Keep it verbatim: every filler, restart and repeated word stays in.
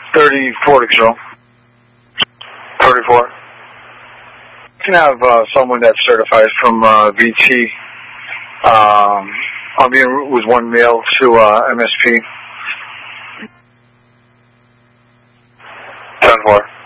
thirty-four to control. thirty-four. You can have uh, someone that's certified from uh, V T. Um, I'll be en route with one male to uh, M S P. ten four.